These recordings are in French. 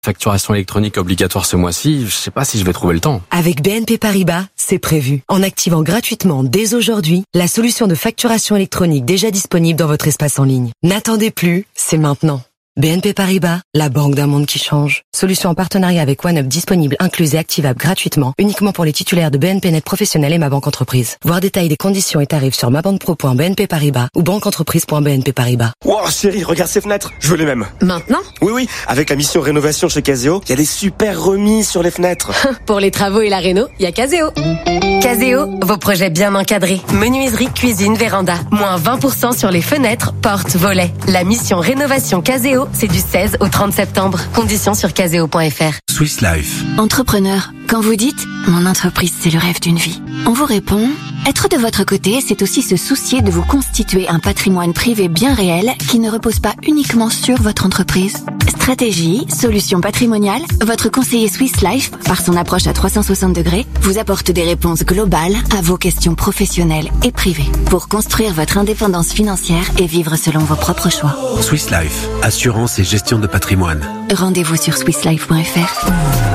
Facturation électronique obligatoire ce mois-ci, je sais pas si je vais trouver le temps. Avec BNP Paribas, c'est prévu. En activant gratuitement dès aujourd'hui la solution de facturation électronique déjà disponible dans votre espace en ligne. N'attendez plus, c'est maintenant. BNP Paribas, la banque d'un monde qui change. Solution en partenariat avec OneUp disponible, incluse et activable gratuitement, uniquement pour les titulaires de BNP Net Professionnel et Ma Banque Entreprise. Voir détail des conditions et tarifs sur mabanquepro.bnp Paribas ou banqueentreprise.bnp Paribas. Wow, chérie, regarde ces fenêtres, je veux les mêmes. Maintenant ? Oui, avec la mission rénovation chez Caseo, il y a des super remises sur les fenêtres. Pour les travaux et la réno, il y a Caseo. Caseo, vos projets bien encadrés. Menuiserie, cuisine, véranda. Moins 20% sur les fenêtres, portes, volets. La mission rénovation Caseo, c'est du 16 au 30 septembre. Conditions sur caseo.fr. Swiss Life. Entrepreneur, quand vous dites « Mon entreprise, c'est le rêve d'une vie », on vous répond « Être de votre côté, c'est aussi se soucier de vous constituer un patrimoine privé bien réel qui ne repose pas uniquement sur votre entreprise. » Stratégie, solutions patrimoniales, votre conseiller Swiss Life, par son approche à 360 degrés, vous apporte des réponses globales à vos questions professionnelles et privées pour construire votre indépendance financière et vivre selon vos propres choix. Swiss Life, assurance et gestion de patrimoine. Rendez-vous sur swisslife.fr.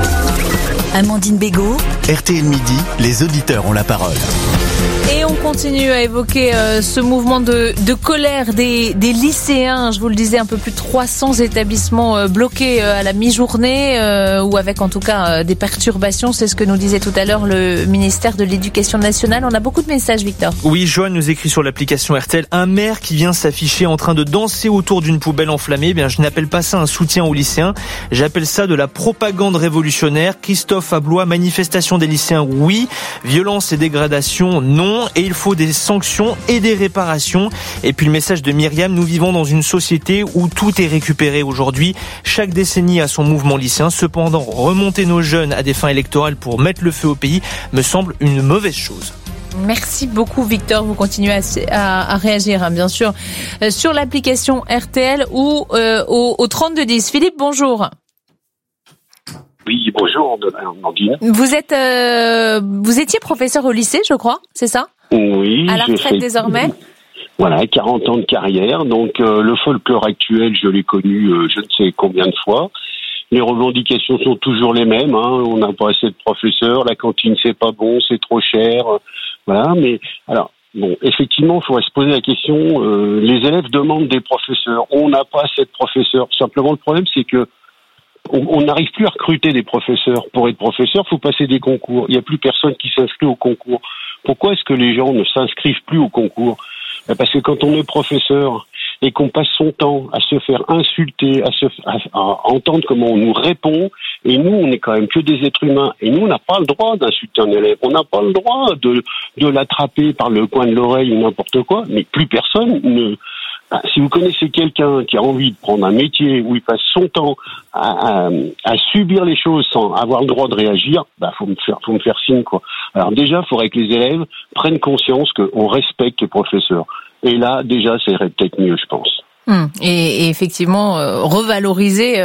Amandine Bégaud. RTL Midi, les auditeurs ont la parole. Et on continue à évoquer ce mouvement de colère des lycéens. Je vous le disais, un peu plus de 300 établissements bloqués à la mi-journée ou avec en tout cas des perturbations. C'est ce que nous disait tout à l'heure le ministère de l'Éducation nationale. On a beaucoup de messages, Victor. Oui, Joanne nous écrit sur l'application RTL. Un maire qui vient s'afficher en train de danser autour d'une poubelle enflammée. Bien, je n'appelle pas ça un soutien aux lycéens. J'appelle ça de la propagande révolutionnaire. Christophe Ablois, manifestation des lycéens, oui. Violence et dégradation, non. Et il faut des sanctions et des réparations. Et puis le message de Myriam, nous vivons dans une société où tout est récupéré aujourd'hui. Chaque décennie a son mouvement lycéen. Cependant, remonter nos jeunes à des fins électorales pour mettre le feu au pays me semble une mauvaise chose. Merci beaucoup, Victor. Vous continuez à réagir, hein, bien sûr, sur l'application RTL ou au 3210. Philippe, bonjour. Oui, bonjour, Amandine. Vous étiez professeur au lycée, je crois, c'est ça ? Oui. À la retraite désormais ? Voilà, 40 ans de carrière. Donc, le folklore actuel, je l'ai connu je ne sais combien de fois. Les revendications sont toujours les mêmes. Hein. On n'a pas assez de professeurs, la cantine, c'est pas bon, c'est trop cher. Voilà, mais alors... Bon, effectivement, il faudrait se poser la question, les élèves demandent des professeurs. On n'a pas assez de professeurs. Simplement, le problème, c'est que on n'arrive plus à recruter des professeurs. Pour être professeur, il faut passer des concours. Il n'y a plus personne qui s'inscrit au concours. Pourquoi est-ce que les gens ne s'inscrivent plus au concours ? Parce que quand on est professeur et qu'on passe son temps à se faire insulter, à entendre comment on nous répond, et nous, on n'est quand même que des êtres humains, et nous, on n'a pas le droit d'insulter un élève, on n'a pas le droit de l'attraper par le coin de l'oreille ou n'importe quoi, mais plus personne ne... Si vous connaissez quelqu'un qui a envie de prendre un métier où il passe son temps à subir les choses sans avoir le droit de réagir, faut me faire signe, quoi. Alors déjà, il faudrait que les élèves prennent conscience qu'on respecte les professeurs. Et là, déjà, ça irait peut-être mieux, je pense. Et effectivement, revaloriser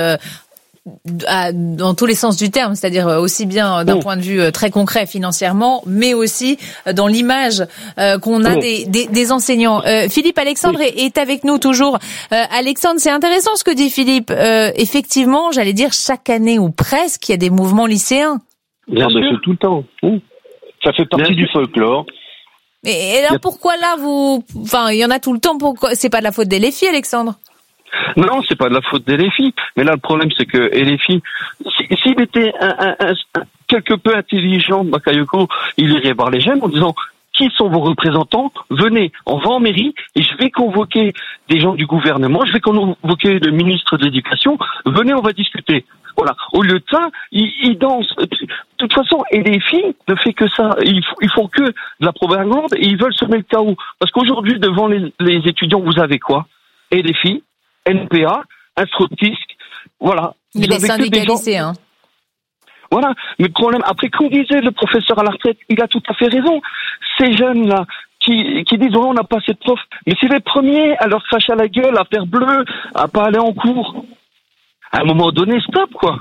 dans tous les sens du terme, c'est-à-dire aussi bien d'un point de vue très concret financièrement, mais aussi dans l'image qu'on a des enseignants. Philippe, Alexandre est avec nous toujours. Alexandre, c'est intéressant ce que dit Philippe. Effectivement, j'allais dire chaque année ou presque, il y a des mouvements lycéens. Bien sûr. C'est tout le temps. Ça fait partie du folklore. Et alors pourquoi là il y en a tout le temps, pourquoi c'est pas de la faute des LFI, Alexandre? Non, c'est pas de la faute des LFI. Mais là, le problème, c'est que LFI, s'il était un quelque peu intelligent, Bakayoko, il irait voir les jeunes en disant qui sont vos représentants, venez, on va en mairie et je vais convoquer des gens du gouvernement, je vais convoquer le ministre de l'Éducation, venez, on va discuter. Voilà. Au lieu de ça, ils dansent. De toute façon, et les filles ne fait que ça. Ils font que de la propagande et ils veulent semer le chaos. Parce qu'aujourd'hui, devant les étudiants, vous avez quoi? Et les filles, NPA, Instructisque, voilà. Mais les syndicats lycéens. Voilà. Mais le problème, après, comme disait le professeur à la retraite, il a tout à fait raison. Ces jeunes-là, qui disent, oh, on n'a pas assez de profs. Mais c'est les premiers à leur cracher à la gueule, à faire bleu, à pas aller en cours. À un moment donné, stop, quoi.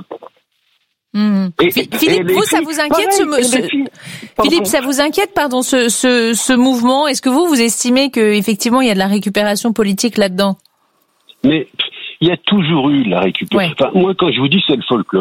Philippe, vous, ça vous inquiète Philippe, ça vous inquiète, ce mouvement? Est-ce que vous estimez que effectivement il y a de la récupération politique là-dedans? Mais Il y a toujours eu la récupération. Enfin, moi, quand je vous dis c'est le folklore,